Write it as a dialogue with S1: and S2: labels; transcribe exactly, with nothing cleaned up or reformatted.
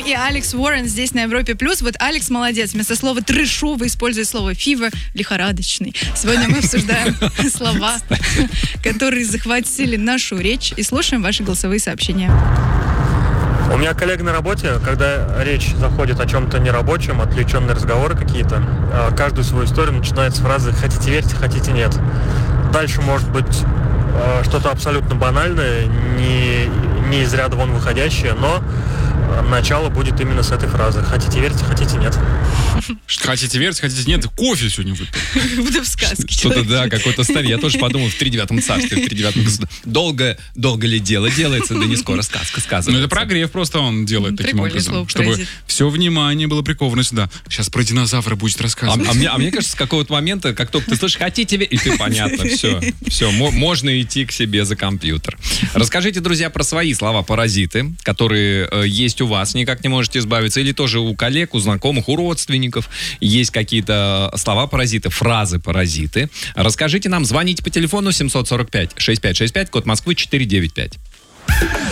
S1: и Алекс Уоррен здесь на Европе+. Вот Алекс молодец. Вместо слова «трэшовый» использует слово «фивер», «лихорадочный». Сегодня мы обсуждаем слова, которые захватили нашу речь, и слушаем ваши голосовые сообщения.
S2: У меня коллега на работе, когда речь заходит о чем-то нерабочем, отвлеченные разговоры какие-то, каждую свою историю начинает с фразы «хотите верьте, хотите нет». Дальше может быть что-то абсолютно банальное, не, не из ряда вон выходящее, но начало будет именно с этой фразы «хотите верьте, хотите нет».
S3: Хотите верьте, хотите нет, кофе сегодня выпил.
S1: Как будто в сказке.
S4: Что-то, да, какой-то старик. Я тоже подумал в тридевятом царстве, в тридевятом государстве. Долго, долго ли дело делается, да не скоро сказка сказывается.
S3: Ну, это прогрев просто он делает таким образом, чтобы все внимание было приковано сюда. Сейчас про динозавра будет рассказывать.
S4: А, а, мне, а мне кажется, с какого-то момента, как только ты слышишь «хотите верить», и ты понятно, все, все, можно идти к себе за компьютер. Расскажите, друзья, про свои слова-паразиты, которые э, есть у вас, никак не можете избавиться, или тоже у коллег, у знакомых, у родственников есть какие-то слова-паразиты, фразы-паразиты. Расскажите нам, звоните по телефону семь сорок пять шестьдесят пять шестьдесят пять, код Москвы четыреста девяносто пять.